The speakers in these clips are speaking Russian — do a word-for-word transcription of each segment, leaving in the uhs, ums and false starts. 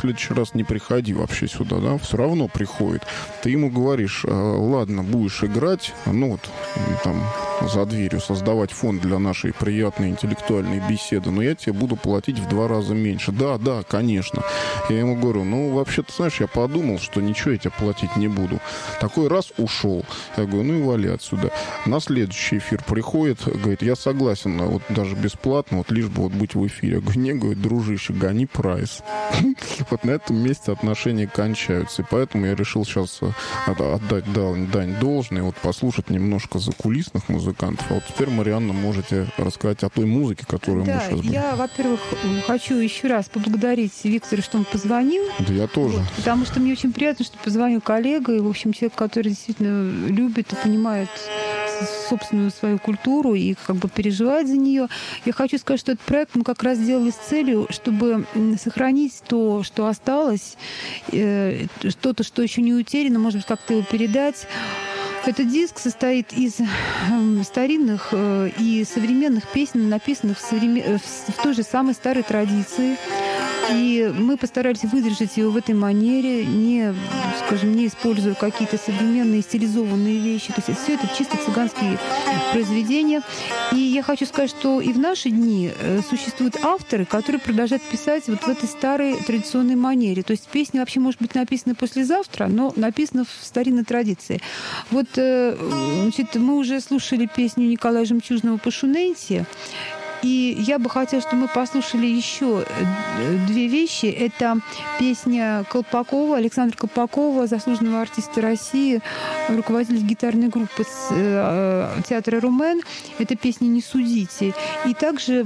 следующий раз не приходи вообще сюда, да, все равно приходит. Ты ему говоришь, ладно, будешь играть, ну вот, там, за дверью создавать фон для нашей приятной интеллектуальной беседы, но я тебе буду платить в два раза меньше. Да, да, конечно. Я ему говорю, ну, вообще, ты знаешь, я подумал, что ничего я тебе платить не буду. Такой раз ушел. Я говорю, ну и вали отсюда. На следующий эфир приходит, говорит, я согласен, вот даже бесплатно, вот лишь бы вот быть в эфире. Я говорю, не, говорит, дружище, гони прайс. Вот на этом месте отношения кончаются. И поэтому я решил сейчас отдать дань должной, вот послушать немножко закулисных музыкантов. А вот теперь, Марианна, можете рассказать о той музыке, которую да, мы сейчас будем. Я, во-первых, хочу еще раз поблагодарить Виктора, что он позвонил. Да, я тоже. Вот, потому что мне очень приятно, что позвонил коллега, и, в общем, человек, который действительно любит и понимает собственную свою культуру и как бы переживает за нее. Я хочу сказать, что этот проект мы как раз сделали с целью, чтобы сохранить то, что осталось, э, что-то, что еще не утеряно, может быть, как-то его передать. Этот диск состоит из э, старинных э, и современных песен, написанных в, современ... в той же самой старой традиции. И мы постарались выдержать его в этой манере, не, скажем, не используя какие-то современные стилизованные вещи. То есть все это чисто цыганские произведения. И я хочу сказать, что и в наши дни существуют авторы, которые продолжают писать вот в этой старой традиционной манере. То есть песня вообще может быть написана послезавтра, но написана в старинной традиции. Вот, значит, мы уже слушали песню Николая Жемчужного «Пашуненси». И я бы хотела, чтобы мы послушали еще две вещи. Это песня Колпакова, Александра Колпакова, заслуженного артиста России, руководитель гитарной группы театра «Румен». Это песня «Не судите». И также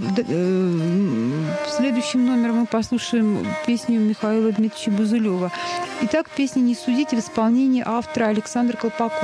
следующим номером мы послушаем песню Михаила Дмитриевича Бузылева. Итак, песня «Не судите» в исполнении автора Александра Колпакова.